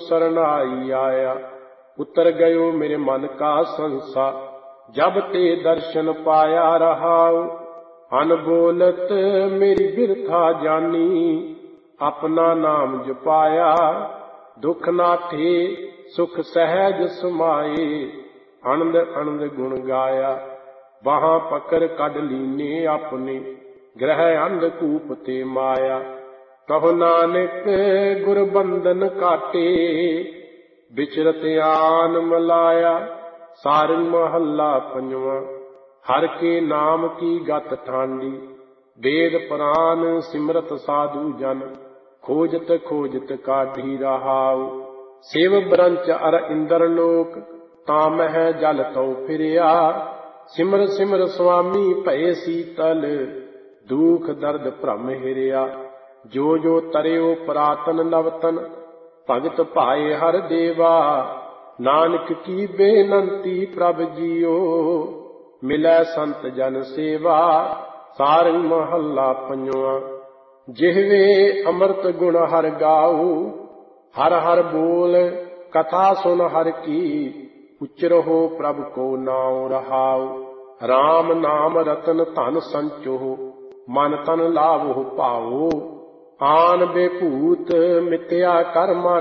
सरनाई आया। उतर गयो मेरे मन का संसा, जब ते दर्शन पाया रहाऊ। अनबोलत मेरी बिरथा जानी, अपना नाम जपाया। दुख नाठे सुख सहज समाए, आनंद आनंद गुण गाया। बाहां पकड़ कढ लीने अपने, ग्रह अंधकूप ते माया। कहो नानक गुर बंधन काटे, विचरत आन मलाया। सारंग महला पंजवा। हर के नाम की गत ठांडी, वेद पुराण सिमरत साधु जन। खोजत खोजत काढ़ी रहाऊ। शिव ब्रंच अर इंद्र लोक, तामह जल तौ फिरिया। सिमर सिमर स्वामी भय शीतल, दुख दर्द भ्रम हिरिया। जो जो तरियो पुरातन नवतन, भगत भाए हर देवा। नानक की बेनंती प्रभ जियो, मिलै संत जन सेवा। सारंग महला पंजवा। जिहवे अमृत गुण हर गाऊ, हर हर बोल कथा सुन हर की। उच्चरहो प्रभ को नाम रहाऊ। राम नाम रतन धन संचो, मन तन लाभो पाओ। आन बेभूत मिथ्या कर मन,